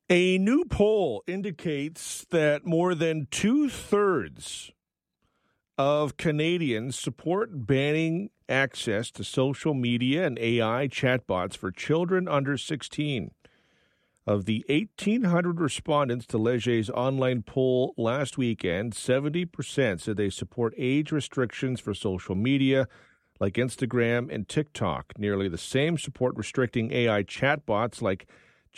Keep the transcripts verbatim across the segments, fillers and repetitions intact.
A new poll indicates that more than two-thirds of Canadians support banning access to social media and A I chatbots for children under sixteen. Of the eighteen hundred respondents to Leger's online poll last weekend, seventy percent said they support age restrictions for social media like Instagram and TikTok. Nearly the same support restricting A I chatbots like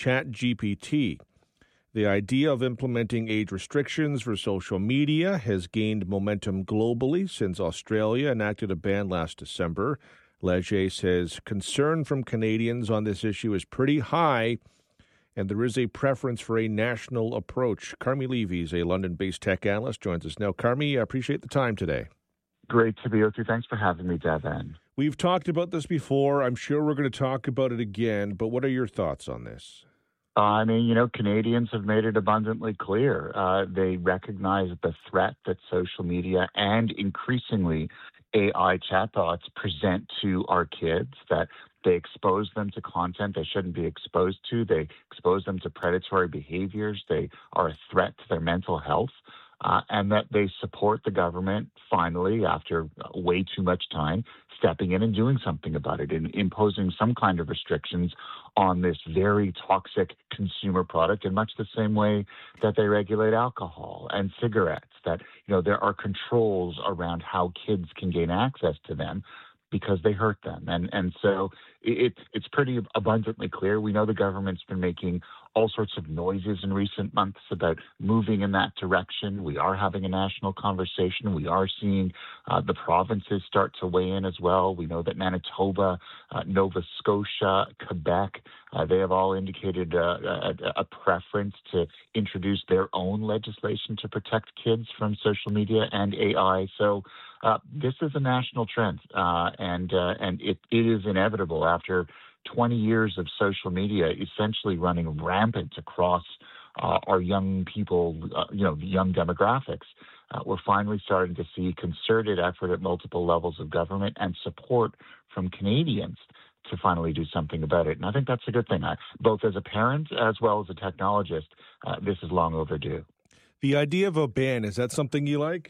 ChatGPT. The idea of implementing age restrictions for social media has gained momentum globally since Australia enacted a ban last December. Leger says concern from Canadians on this issue is pretty high, and there is a preference for a national approach. Carmi Levy is a London-based tech analyst, joins us now. Carmi, I appreciate the time today. Great to be with you. Thanks for having me, Devin. We've talked about this before. I'm sure we're going to talk about it again, but what are your thoughts on this? Uh, I mean, you know, Canadians have made it abundantly clear. Uh, they recognize the threat that social media and increasingly A I chatbots present to our kids, that they expose them to content they shouldn't be exposed to. They expose them to predatory behaviors. They are a threat to their mental health. Uh, and that they support the government, finally, after way too much time, stepping in and doing something about it and imposing some kind of restrictions on this very toxic consumer product in much the same way that they regulate alcohol and cigarettes, that, you know, there are controls around how kids can gain access to them because they hurt them. And and so it, it's pretty abundantly clear. We know the government's been making all sorts of noises in recent months about moving in that direction. We are having a national conversation. We are seeing uh, the provinces start to weigh in as well. We know that Manitoba, uh, Nova Scotia, Quebec, uh, they have all indicated uh, a, a preference to introduce their own legislation to protect kids from social media and A I. So uh, this is a national trend, uh, and uh, and it, it is inevitable after twenty years of social media essentially running rampant across uh, our young people, uh, you know, young demographics. Uh, we're finally starting to see concerted effort at multiple levels of government and support from Canadians to finally do something about it. And I think that's a good thing. I, both as a parent as well as a technologist, uh, this is long overdue. The idea of a ban, is that something you like?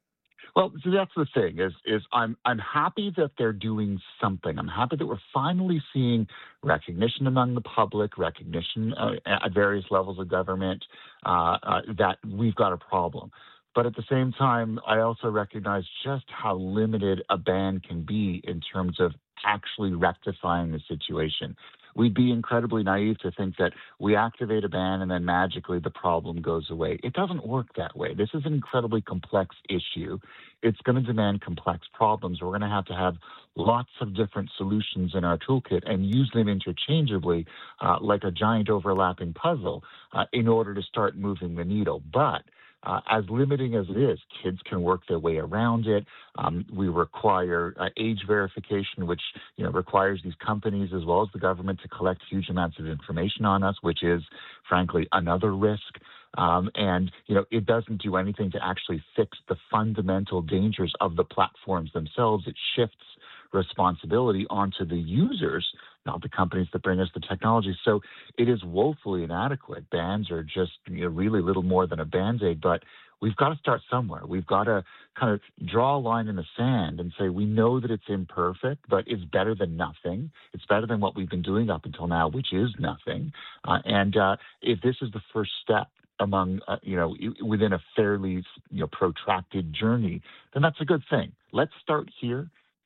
Well, so that's the thing is is I'm I'm happy that they're doing something. I'm happy that we're finally seeing recognition among the public, recognition uh, at various levels of government uh, uh, that we've got a problem. But at the same time, I also recognize just how limited a ban can be in terms of actually rectifying the situation. We'd be incredibly naive to think that we activate a ban and then magically the problem goes away. It doesn't work that way. This is an incredibly complex issue. It's going to demand complex problems. We're going to have to have lots of different solutions in our toolkit and use them interchangeably uh, like a giant overlapping puzzle uh, in order to start moving the needle. But Uh, as limiting as it is, kids can work their way around it. Um, we require uh, age verification, which you know requires these companies as well as the government to collect huge amounts of information on us, which is, frankly, another risk. Um, and you know it doesn't do anything to actually fix the fundamental dangers of the platforms themselves. It shifts responsibility onto the users, not the companies that bring us the technology. So it is woefully inadequate. Bans are just you know, really little more than a Band-Aid, but we've got to start somewhere. We've got to kind of draw a line in the sand and say, we know that it's imperfect, but it's better than nothing. It's better than what we've been doing up until now, which is nothing. Uh, and uh, if this is the first step among, uh, you know, within a fairly, you know, protracted journey, then that's a good thing. Let's start here,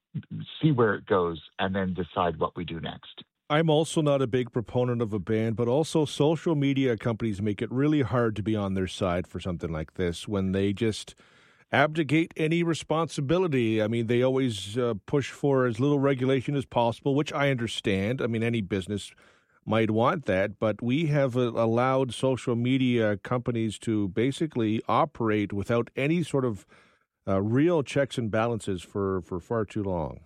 see where it goes, and then decide what we do next. I'm also not a big proponent of a ban, but also social media companies make it really hard to be on their side for something like this when they just abdicate any responsibility. I mean, they always uh, push for as little regulation as possible, which I understand. I mean, any business might want that, but we have uh, allowed social media companies to basically operate without any sort of Uh, real checks and balances for, for far too long.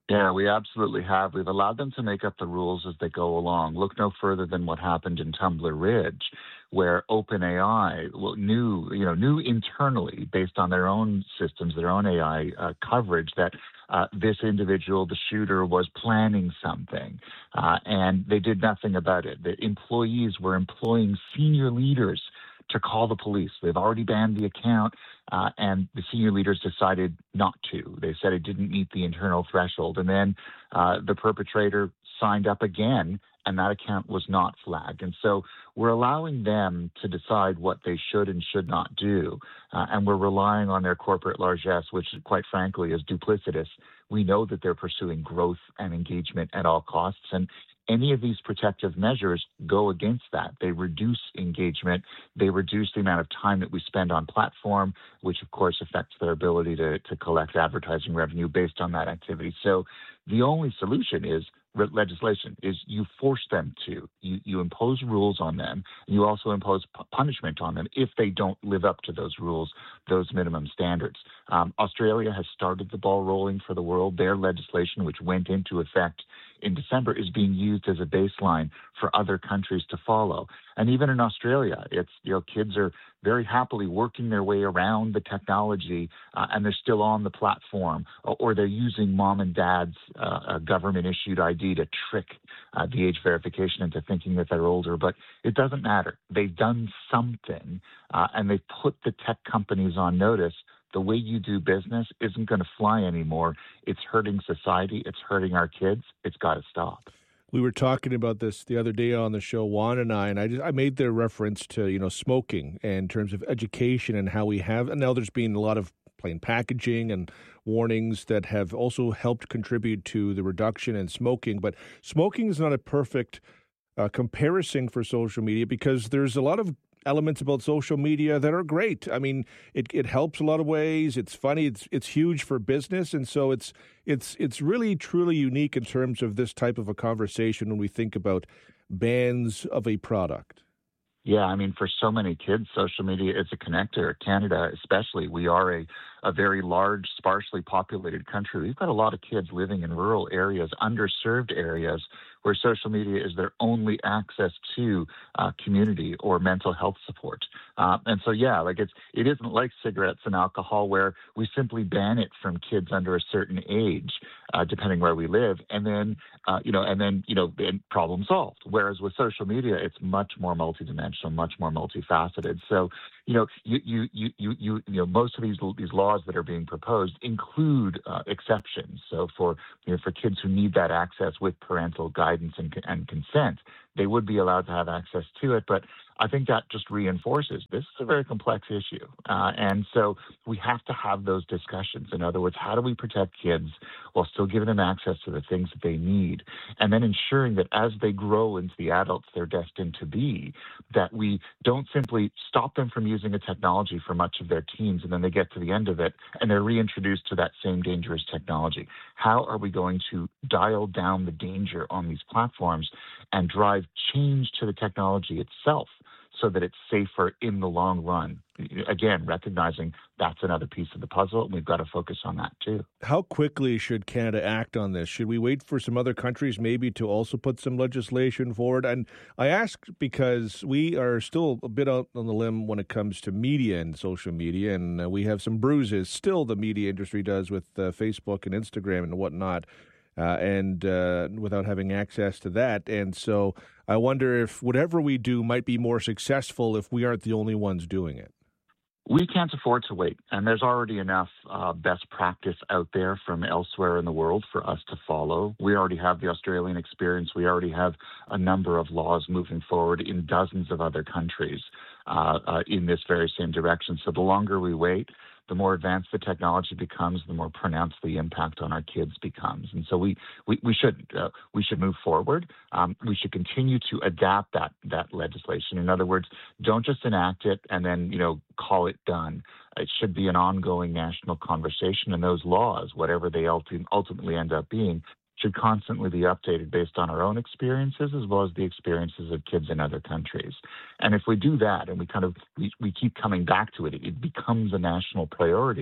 Yeah, we absolutely have. We've allowed them to make up the rules as they go along. Look no further than what happened in Tumbler Ridge, where OpenAI well, knew, you know, knew internally, based on their own systems, their own A I uh, coverage, that uh, this individual, the shooter, was planning something, uh, and they did nothing about it. The employees were employing senior leaders to call the police. They've already banned the account, uh, and the senior leaders decided not to. They said it didn't meet the internal threshold. And then uh, the perpetrator signed up again, and that account was not flagged. And so we're allowing them to decide what they should and should not do. Uh, and we're relying on their corporate largesse, which, quite frankly, is duplicitous. We know that they're pursuing growth and engagement at all costs. And any of these protective measures go against that. They reduce engagement. They reduce the amount of time that we spend on platform, which of course affects their ability to, to collect advertising revenue based on that activity. So the only solution is legislation, is you force them to. You, you impose rules on them. You also impose p- punishment on them if they don't live up to those rules, those minimum standards. Um, Australia has started the ball rolling for the world. Their legislation, which went into effect in December, is being used as a baseline for other countries to follow. And even in Australia, it's, you know, kids are very happily working their way around the technology, uh, and they're still on the platform, or, or they're using mom and dad's uh, government-issued I D to trick uh, the age verification into thinking that they're older. But it doesn't matter. They've done something, uh, and they've put the tech companies on notice. The way you do business isn't going to fly anymore. It's hurting society. It's hurting our kids. It's got to stop. We were talking about this the other day on the show, Juan and I, and I, just, I made the reference to, you know, smoking and in terms of education and how we have, and now there's been a lot of plain packaging and warnings that have also helped contribute to the reduction in smoking. But smoking is not a perfect uh, comparison for social media because there's a lot of elements about social media that are great. I mean, it it helps a lot of ways. It's funny. It's it's huge for business, and so it's it's it's really truly unique in terms of this type of a conversation when we think about bans of a product. Yeah, I mean, for so many kids, social media is a connector. Canada, especially, we are a, a very large, sparsely populated country. We've got a lot of kids living in rural areas, underserved areas, where social media is their only access to uh, community or mental health support. Uh, and so, yeah, like it's it isn't like cigarettes and alcohol where we simply ban it from kids under a certain age, uh, depending where we live, and then uh, you know, and then you know, problem solved. Whereas with social media, it's much more multidimensional, much more multifaceted. So, you know, you you you you you, you know, most of these these laws that are being proposed include uh, exceptions. So for you know, for kids who need that access with parental guidance and, and consent, they would be allowed to have access to it. But I think that just reinforces this is a very complex issue. Uh, and so we have to have those discussions. In other words, how do we protect kids while still giving them access to the things that they need? And then ensuring that as they grow into the adults they're destined to be, that we don't simply stop them from using a technology for much of their teens and then they get to the end of it and they're reintroduced to that same dangerous technology. How are we going to dial down the danger on these platforms and drive change to the technology itself so that it's safer in the long run? Again, recognizing that's another piece of the puzzle, and we've got to focus on that too. How quickly should Canada act on this? Should we wait for some other countries maybe to also put some legislation forward? And I ask because we are still a bit out on the limb when it comes to media and social media, and uh, we have some bruises still the media industry does with uh, Facebook and Instagram and whatnot. Uh, and uh, without having access to that. And so I wonder if whatever we do might be more successful if we aren't the only ones doing it. We can't afford to wait, and there's already enough uh, best practice out there from elsewhere in the world for us to follow. We already have the Australian experience. We already have a number of laws moving forward in dozens of other countries uh, uh, in this very same direction. So the longer we wait, the more advanced the technology becomes, the more pronounced the impact on our kids becomes. And so we we, we should uh, we should move forward. Um, we should continue to adapt that that legislation. In other words, don't just enact it and then you know call it done. It should be an ongoing national conversation, and those laws, whatever they ulti- ultimately end up being, should constantly be updated based on our own experiences as well as the experiences of kids in other countries. And if we do that and we kind of we, we keep coming back to it, it becomes a national priority,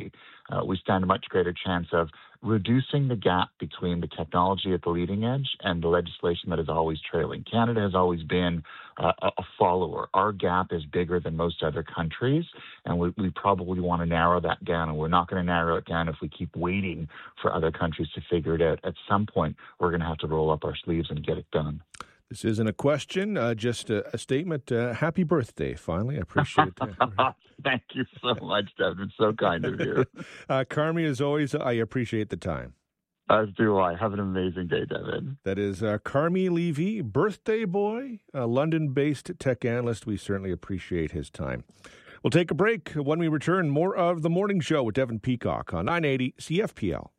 uh, we stand a much greater chance of reducing the gap between the technology at the leading edge and the legislation that is always trailing. Canada has always been uh, a follower. Our gap is bigger than most other countries, and we, we probably want to narrow that down, and we're not going to narrow it down if we keep waiting for other countries to figure it out. At some point, we're going to have to roll up our sleeves and get it done. This isn't a question, uh, just a, a statement. Uh, happy birthday, finally. I appreciate that. Thank you so much, Devin. So kind of you. uh, Carmi, as always, I appreciate the time. As do I. Have an amazing day, Devin. That is uh, Carmi Levy, birthday boy, a London-based tech analyst. We certainly appreciate his time. We'll take a break. When we return, more of The Morning Show with Devin Peacock on nine eighty C F P L.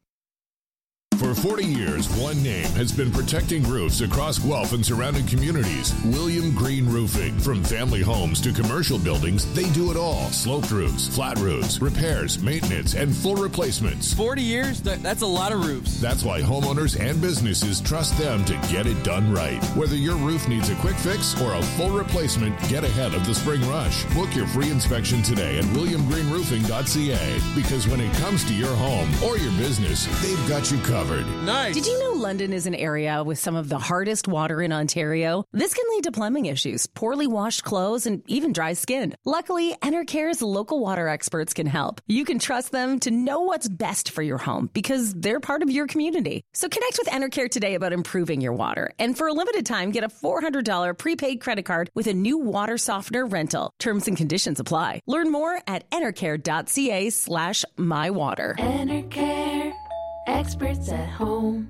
For forty years, one name has been protecting roofs across Guelph and surrounding communities. William Green Roofing. From family homes to commercial buildings, they do it all. Sloped roofs, flat roofs, repairs, maintenance, and full replacements. forty years? That, that's a lot of roofs. That's why homeowners and businesses trust them to get it done right. Whether your roof needs a quick fix or a full replacement, get ahead of the spring rush. Book your free inspection today at william green roofing dot c a, because when it comes to your home or your business, they've got you covered. Nice. Did you know London is an area with some of the hardest water in Ontario? This can lead to plumbing issues, poorly washed clothes, and even dry skin. Luckily, Enercare's local water experts can help. You can trust them to know what's best for your home because they're part of your community. So connect with Enercare today about improving your water. And for a limited time, get a four hundred dollars prepaid credit card with a new water softener rental. Terms and conditions apply. Learn more at enercare dot c a slash my water. Enercare. Experts at home.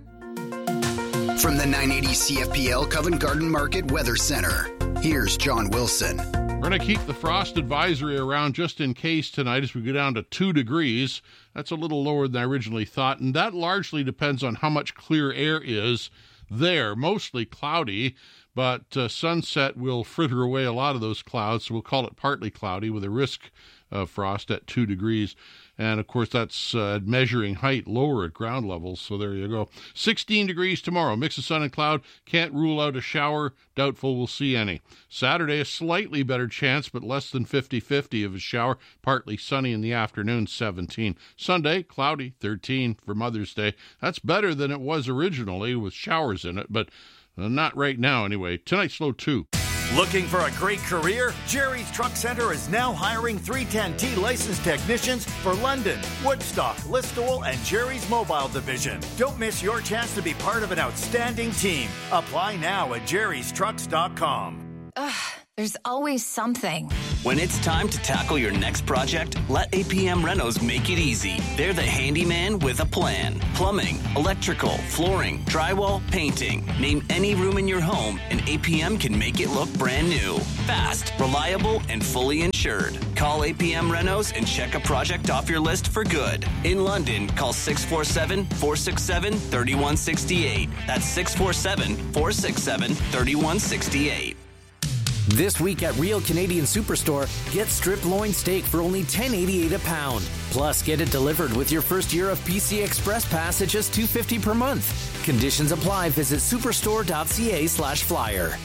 From the nine eighty C F P L Covent Garden Market Weather Center, here's John Wilson. We're going to keep the frost advisory around just in case tonight as we go down to two degrees. That's a little lower than I originally thought, and that largely depends on how much clear air is there. Mostly cloudy, but uh, sunset will fritter away a lot of those clouds, so we'll call it partly cloudy with a risk of frost at two degrees. And, of course, that's uh, measuring height lower at ground levels, so there you go. sixteen degrees tomorrow, mix of sun and cloud. Can't rule out a shower. Doubtful we'll see any. Saturday, a slightly better chance, but less than fifty-fifty of a shower. Partly sunny in the afternoon, seventeen. Sunday, cloudy, thirteen for Mother's Day. That's better than it was originally with showers in it, but uh, not right now anyway. Tonight's low two. Looking for a great career? Jerry's Truck Center is now hiring three ten T licensed technicians for London, Woodstock, Listowel, and Jerry's Mobile Division. Don't miss your chance to be part of an outstanding team. Apply now at jerrys trucks dot com. Ugh, there's always something. When it's time to tackle your next project, let A P M Renos make it easy. They're the handyman with a plan. Plumbing, electrical, flooring, drywall, painting. Name any room in your home and A P M can make it look brand new. Fast, reliable, and fully insured. Call A P M Renos and check a project off your list for good. In London, call six four seven, four six seven, three one six eight. That's six four seven, four six seven, three one six eight. This week at Real Canadian Superstore, get strip loin steak for only ten eighty-eight a pound. Plus, get it delivered with your first year of P C Express Pass at just two fifty per month. Conditions apply. Visit superstore dot c a slash flyer.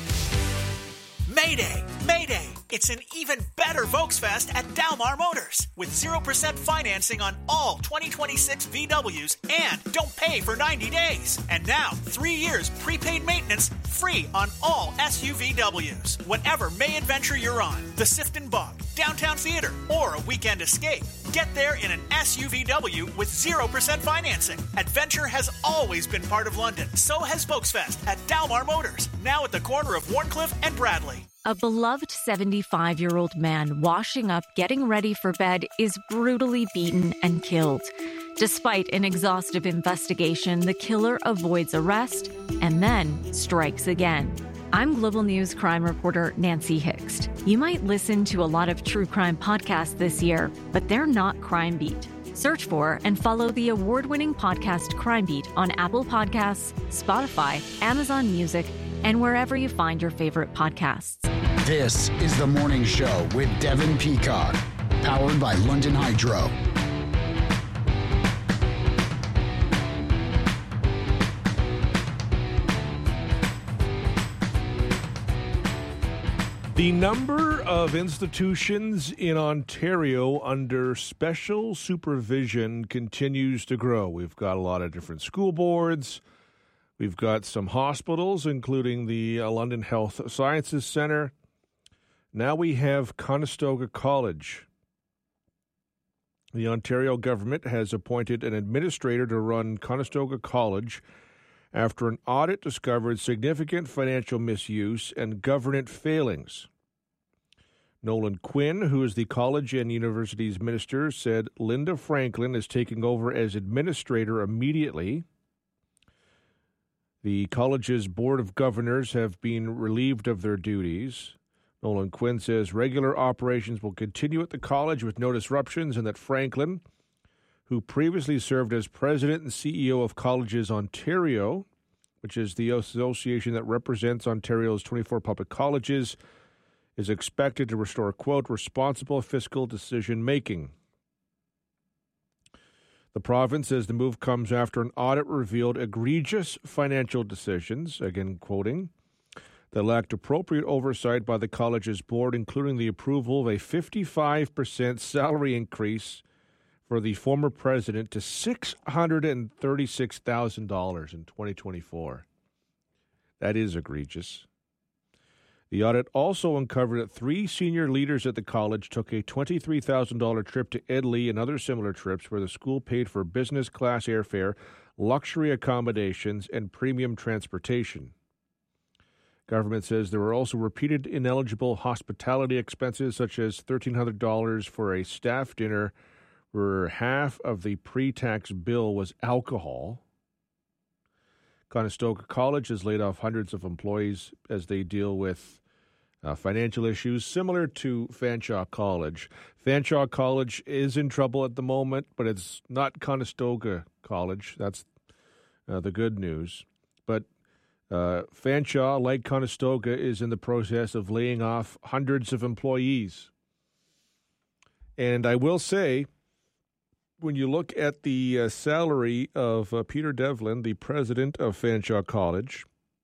Mayday! Mayday! It's an even better Volksfest at Dalmar Motors with zero percent financing on all twenty twenty-six V Ws and don't pay for ninety days. And now, three years prepaid maintenance free on all S U V Ws. Whatever May adventure you're on, the Sifton Bog, Downtown Theater, or a weekend escape, get there in an S U V W with zero percent financing. Adventure has always been part of London. So has Volksfest at Dalmar Motors, now at the corner of Warncliffe and Bradley. A beloved seventy-five-year-old man washing up, getting ready for bed, is brutally beaten and killed. Despite an exhaustive investigation, the killer avoids arrest and then strikes again. I'm Global News crime reporter Nancy Hixt. You might listen to a lot of true crime podcasts this year, but they're not Crime Beat. Search for and follow the award-winning podcast Crime Beat on Apple Podcasts, Spotify, Amazon Music, and wherever you find your favorite podcasts. This is The Morning Show with Devin Peacock, powered by London Hydro. The number of institutions in Ontario under special supervision continues to grow. We've got a lot of different school boards. We've got some hospitals, including the uh, London Health Sciences Centre. Now we have Conestoga College. The Ontario government has appointed an administrator to run Conestoga College after an audit discovered significant financial misuse and governance failings. Nolan Quinn, who is the college and university's minister, said Linda Franklin is taking over as administrator immediately. The college's board of governors have been relieved of their duties. Nolan Quinn says regular operations will continue at the college with no disruptions, and that Franklin, who previously served as president and C E O of Colleges Ontario, which is the association that represents Ontario's twenty-four public colleges, is expected to restore, quote, responsible fiscal decision-making. The province says the move comes after an audit revealed egregious financial decisions, again quoting, that lacked appropriate oversight by the college's board, including the approval of a fifty-five percent salary increase for the former president to six hundred thirty-six thousand dollars in twenty twenty-four. That is egregious. The audit also uncovered that three senior leaders at the college took a twenty-three thousand dollars trip to Italy and other similar trips where the school paid for business class airfare, luxury accommodations, and premium transportation. Government says there were also repeated ineligible hospitality expenses, such as thirteen hundred dollars for a staff dinner where half of the pre-tax bill was alcohol. Conestoga College has laid off hundreds of employees as they deal with uh, financial issues similar to Fanshawe College. Fanshawe College is in trouble at the moment, but it's not Conestoga College. That's uh, the good news. But uh, Fanshawe, like Conestoga, is in the process of laying off hundreds of employees. And I will say, when you look at the uh, salary of uh, Peter Devlin, the president of Fanshawe College,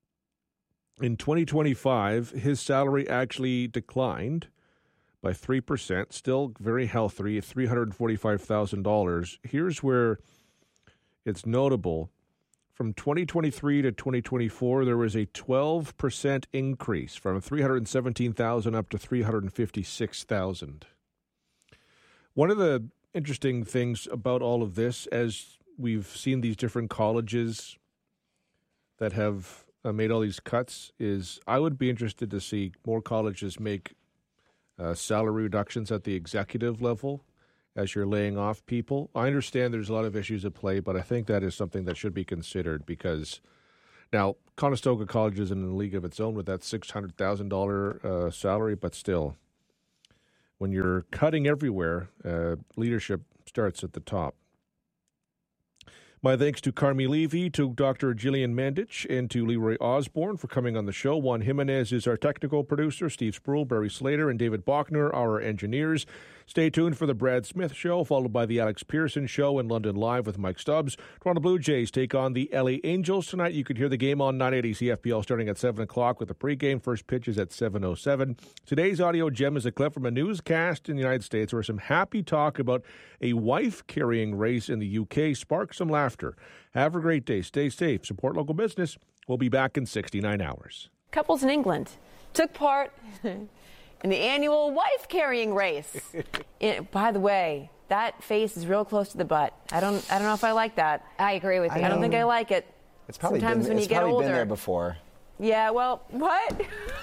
in twenty twenty-five, his salary actually declined by three percent, still very healthy at three hundred forty-five thousand dollars. Here's where it's notable. From twenty twenty-three to twenty twenty-four, there was a twelve percent increase from three hundred seventeen thousand dollars up to three hundred fifty-six thousand dollars. One of the interesting things about all of this, as we've seen these different colleges that have uh, made all these cuts, is I would be interested to see more colleges make uh, salary reductions at the executive level as you're laying off people. I understand there's a lot of issues at play, but I think that is something that should be considered because now Conestoga College is in a league of its own with that six hundred thousand dollars uh, salary, but still, when you're cutting everywhere, uh, leadership starts at the top. My thanks to Carmi Levy, to Doctor Gillian Mandich, and to Leroy Osborne for coming on the show. Juan Jimenez is our technical producer. Steve Spruill, Barry Slater, and David Bachner are our engineers. Stay tuned for the Brad Smith Show, followed by the Alex Pearson Show in London Live with Mike Stubbs. Toronto Blue Jays take on the L A Angels tonight. You can hear the game on nine eighty C F P L starting at seven o'clock with the pregame. First pitch is at seven oh seven. Today's audio gem is a clip from a newscast in the United States where some happy talk about a wife-carrying race in the U K sparked some laughter. Have a great day. Stay safe. Support local business. We'll be back in sixty-nine hours. Couples in England took part in the annual wife-carrying race. It, by the way, that face is real close to the butt. I don't I don't know if I like that. I agree with you. I, I don't think I like it. It's probably Sometimes been, when it's you get probably older. been there before. Yeah, well, what?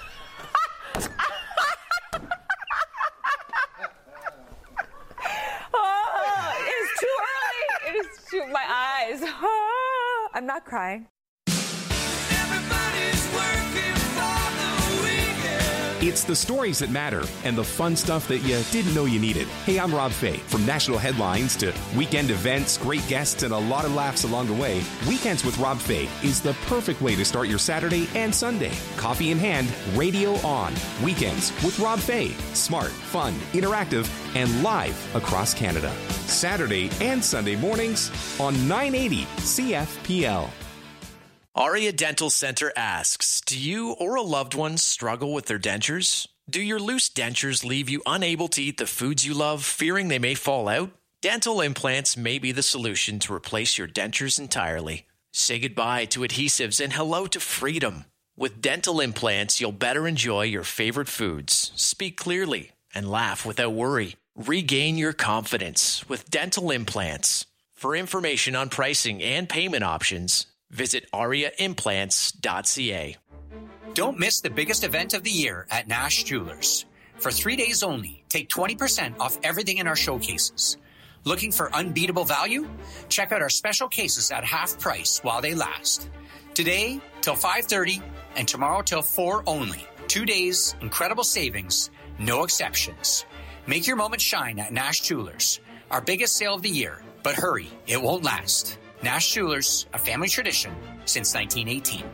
Oh, it is too early. It is too, my eyes. Oh, I'm not crying. It's the stories that matter and the fun stuff that you didn't know you needed. Hey, I'm Rob Fay. From national headlines to weekend events, great guests, and a lot of laughs along the way, Weekends with Rob Fay is the perfect way to start your Saturday and Sunday. Coffee in hand, radio on. Weekends with Rob Fay. Smart, fun, interactive, and live across Canada. Saturday and Sunday mornings on nine eighty C F P L. Aria Dental Center asks, do you or a loved one struggle with their dentures? Do your loose dentures leave you unable to eat the foods you love, fearing they may fall out? Dental implants may be the solution to replace your dentures entirely. Say goodbye to adhesives and hello to freedom. With dental implants, you'll better enjoy your favorite foods, speak clearly, and laugh without worry. Regain your confidence with dental implants. For information on pricing and payment options, visit aria implants dot c a. Don't miss the biggest event of the year at Nash Jewelers. For three days only, take twenty percent off everything in our showcases. Looking for unbeatable value? Check out our special cases at half price while they last. Today till five thirty and tomorrow till four only. Two days, incredible savings, no exceptions. Make your moment shine at Nash Jewelers. Our biggest sale of the year, but hurry, it won't last. Nash Jewelers, a family tradition since nineteen eighteen.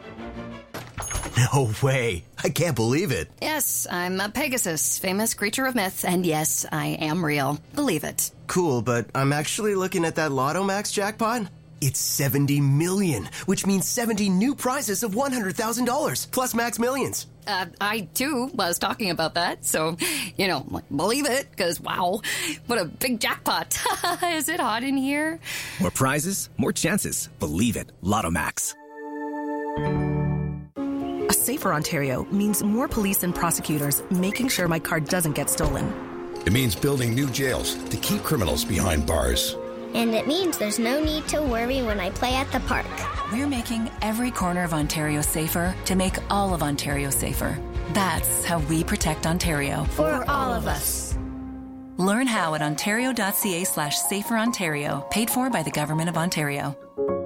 No way. I can't believe it. Yes, I'm a Pegasus, famous creature of myth, and yes, I am real. Believe it. Cool, but I'm actually looking at that Lotto Max jackpot. It's seventy million, which means seventy new prizes of one hundred thousand dollars, plus Max Millions. Uh, I, too, was talking about that, so, you know, believe it, because, wow, what a big jackpot. Is it hot in here? More prizes, more chances. Believe it. Lotto Max. A safer Ontario means more police and prosecutors making sure my car doesn't get stolen. It means building new jails to keep criminals behind bars. And it means there's no need to worry when I play at the park. We're making every corner of Ontario safer to make all of Ontario safer. That's how we protect Ontario. For all of us. Learn how at ontario.ca slash safer Ontario. Paid for by the Government of Ontario.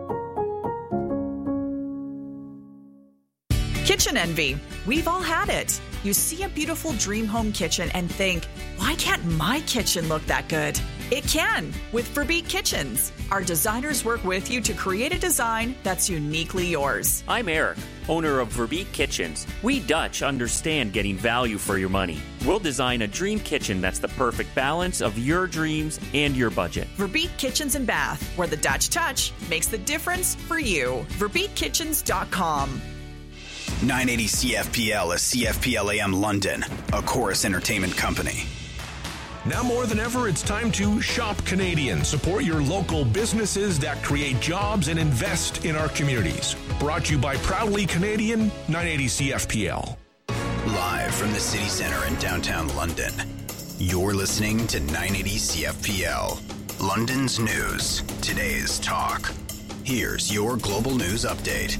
Kitchen envy. We've all had it. You see a beautiful dream home kitchen and think, why can't my kitchen look that good? It can with Verbeek Kitchens. Our designers work with you to create a design that's uniquely yours. I'm Eric, owner of Verbeek Kitchens. We Dutch understand getting value for your money. We'll design a dream kitchen that's the perfect balance of your dreams and your budget. Verbeek Kitchens and Bath, where the Dutch touch makes the difference for you. verbeek kitchens dot com. nine eighty C F P L is C F P L A M London, a Chorus Entertainment company. Now more than ever, it's time to shop Canadian. Support your local businesses that create jobs and invest in our communities. Brought to you by Proudly Canadian, nine eighty C F P L. Live from the city centre in downtown London, you're listening to nine eighty C F P L. London's news, today's talk. Here's your global news update.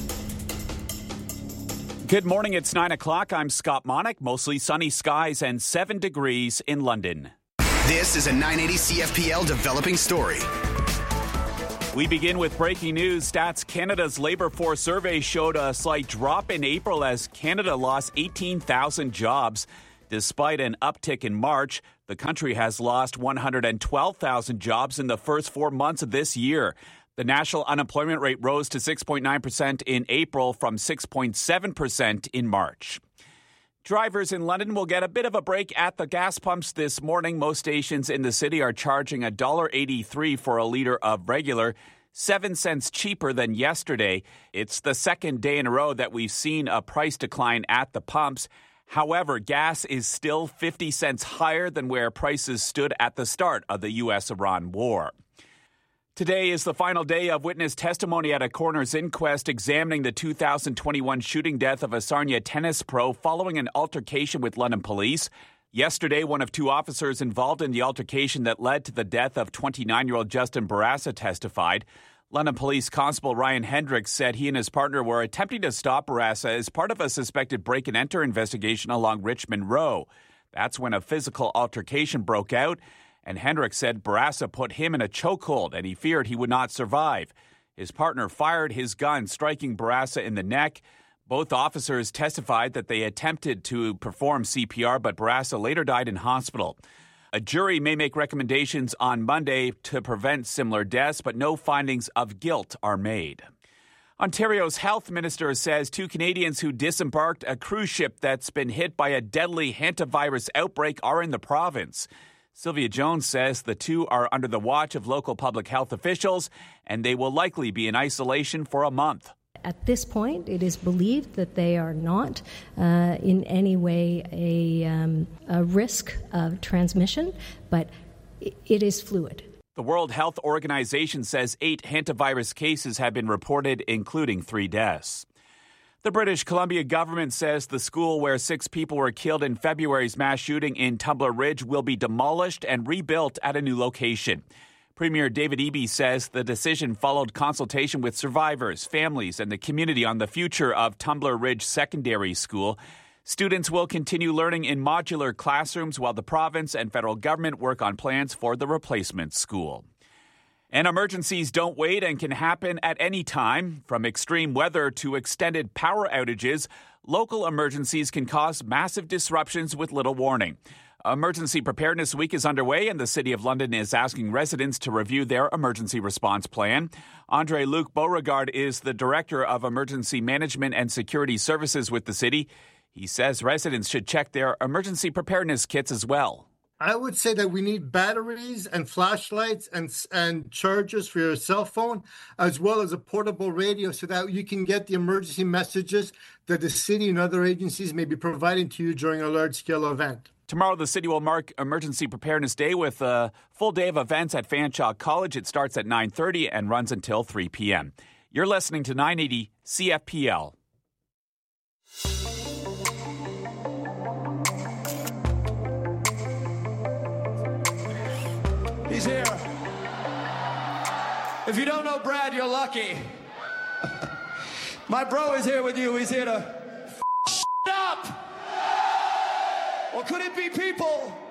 Good morning, it's nine o'clock. I'm Scott Monick. Mostly sunny skies and seven degrees in London. This is a nine eighty C F P L developing story. We begin with breaking news. Stats Canada's labour force survey showed a slight drop in April as Canada lost eighteen thousand jobs. Despite an uptick in March, the country has lost one hundred twelve thousand jobs in the first four months of this year. The national unemployment rate rose to six point nine percent in April from six point seven percent in March. Drivers in London will get a bit of a break at the gas pumps this morning. Most stations in the city are charging one dollar eighty-three for a litre of regular, seven cents cheaper than yesterday. It's the second day in a row that we've seen a price decline at the pumps. However, gas is still fifty cents higher than where prices stood at the start of the U S Iran war. Today is the final day of witness testimony at a coroner's inquest examining the two thousand twenty-one shooting death of a Sarnia tennis pro following an altercation with London police. Yesterday, one of two officers involved in the altercation that led to the death of twenty-nine-year-old Justin Barassa testified. London Police Constable Ryan Hendricks said he and his partner were attempting to stop Barassa as part of a suspected break-and-enter investigation along Richmond Row. That's when a physical altercation broke out. And Hendricks said Barassa put him in a chokehold and he feared he would not survive. His partner fired his gun, striking Barassa in the neck. Both officers testified that they attempted to perform C P R, but Barassa later died in hospital. A jury may make recommendations on Monday to prevent similar deaths, but no findings of guilt are made. Ontario's health minister says two Canadians who disembarked a cruise ship that's been hit by a deadly hantavirus outbreak are in the province. Sylvia Jones says the two are under the watch of local public health officials, and they will likely be in isolation for a month. At this point, it is believed that they are not uh, in any way a, um, a risk of transmission, but it is fluid. The World Health Organization says eight hantavirus cases have been reported, including three deaths. The British Columbia government says the school where six people were killed in February's mass shooting in Tumbler Ridge will be demolished and rebuilt at a new location. Premier David Eby says the decision followed consultation with survivors, families, and the community on the future of Tumbler Ridge Secondary School. Students will continue learning in modular classrooms while the province and federal government work on plans for the replacement school. And emergencies don't wait and can happen at any time. From extreme weather to extended power outages, local emergencies can cause massive disruptions with little warning. Emergency Preparedness Week is underway, and the City of London is asking residents to review their emergency response plan. Andre-Luc Beauregard is the Director of Emergency Management and Security Services with the city. He says residents should check their emergency preparedness kits as well. I would say that we need batteries and flashlights and and chargers for your cell phone, as well as a portable radio so that you can get the emergency messages that the city and other agencies may be providing to you during a large-scale event. Tomorrow, the city will mark Emergency Preparedness Day with a full day of events at Fanshawe College. It starts at nine thirty and runs until three p.m. You're listening to nine eighty C F P L. He's here. If you don't know Brad, you're lucky. My bro is here with you. He's here to f*** up. Or could it be people